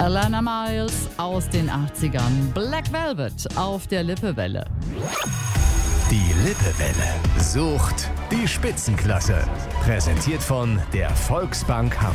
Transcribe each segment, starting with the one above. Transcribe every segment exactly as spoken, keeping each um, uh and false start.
Alana Miles aus den achtzigern. Black Velvet auf der Lippewelle. Die Lippewelle sucht die Spitzenklasse. Präsentiert von der Volksbank Hamm.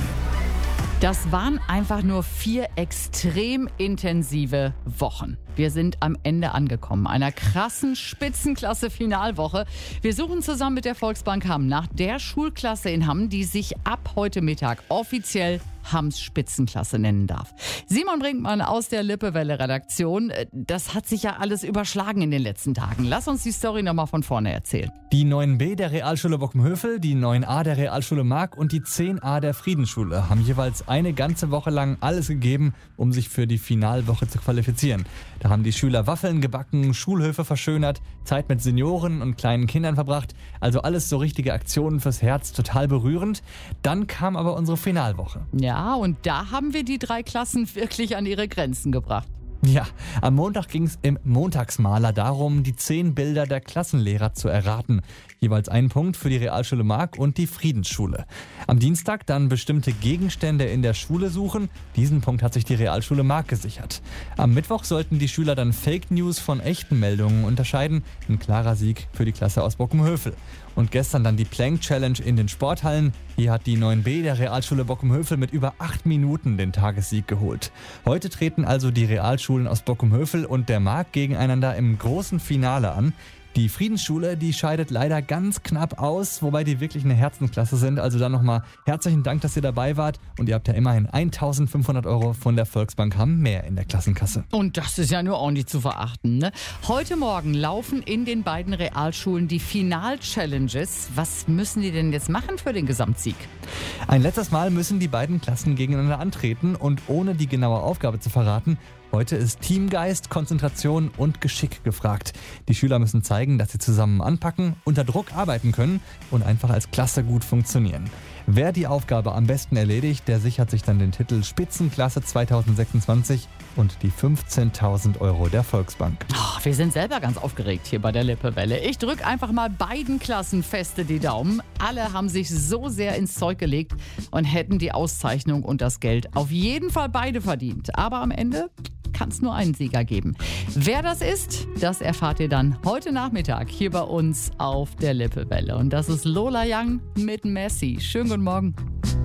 Das waren einfach nur vier extrem intensive Wochen. Wir sind am Ende angekommen, einer krassen Spitzenklasse-Finalwoche. Wir suchen zusammen mit der Volksbank Hamm nach der Schulklasse in Hamm, die sich ab heute Mittag offiziell Hamms Spitzenklasse nennen darf. Simon Brinkmann aus der Lippewelle-Redaktion. Das hat sich ja alles überschlagen in den letzten Tagen. Lass uns die Story nochmal von vorne erzählen. Die neun B der Realschule Bockenhövel, die neun A der Realschule Mark und die zehn A der Friedensschule haben jeweils eine ganze Woche lang alles gegeben, um sich für die Finalwoche zu qualifizieren. Da haben die Schüler Waffeln gebacken, Schulhöfe verschönert, Zeit mit Senioren und kleinen Kindern verbracht. Also alles so richtige Aktionen fürs Herz, total berührend. Dann kam aber unsere Finalwoche. Ja, und da haben wir die drei Klassen wirklich an ihre Grenzen gebracht. Ja, am Montag ging es im Montagsmaler darum, die zehn Bilder der Klassenlehrer zu erraten. Jeweils ein Punkt für die Realschule Mark und die Friedensschule. Am Dienstag dann bestimmte Gegenstände in der Schule suchen. Diesen Punkt hat sich die Realschule Mark gesichert. Am Mittwoch sollten die Schüler dann Fake News von echten Meldungen unterscheiden. Ein klarer Sieg für die Klasse aus Bockenhövel. Und gestern dann die Plank Challenge in den Sporthallen. Hier hat die neun B der Realschule Bockenhövel mit über acht Minuten den Tagessieg geholt. Heute treten also die Realschulen aus Bockenhövel und der Mark gegeneinander im großen Finale an. Die Friedensschule, die scheidet leider ganz knapp aus, wobei die wirklich eine Herzensklasse sind. Also dann nochmal herzlichen Dank, dass ihr dabei wart. Und ihr habt ja immerhin eintausendfünfhundert Euro von der Volksbank Hamm mehr in der Klassenkasse. Und das ist ja nur auch nicht zu verachten, ne? Heute Morgen laufen in den beiden Realschulen die Final-Challenges. Was müssen die denn jetzt machen für den Gesamtsieg? Ein letztes Mal müssen die beiden Klassen gegeneinander antreten und ohne die genaue Aufgabe zu verraten, heute ist Teamgeist, Konzentration und Geschick gefragt. Die Schüler müssen zeigen, dass sie zusammen anpacken, unter Druck arbeiten können und einfach als Klasse gut funktionieren. Wer die Aufgabe am besten erledigt, der sichert sich dann den Titel Spitzenklasse zweitausendsechsundzwanzig und die fünfzehntausend Euro der Volksbank. Oh, wir sind selber ganz aufgeregt hier bei der Lippewelle. Ich drücke einfach mal beiden Klassen feste die Daumen. Alle haben sich so sehr ins Zeug gelegt und hätten die Auszeichnung und das Geld auf jeden Fall beide verdient. Aber am Ende kann es nur einen Sieger geben. Wer das ist, das erfahrt ihr dann heute Nachmittag hier bei uns auf der Lippewelle. Und das ist Lola Young mit Messi. Schönen guten Morgen.